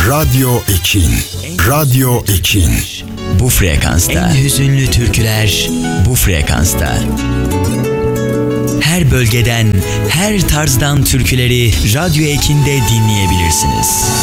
Radyo Ekin. Radyo Ekin. Bu frekansta en hüzünlü türküler bu frekansta. Her bölgeden, her tarzdan türküleri Radyo Ekin'de dinleyebilirsiniz.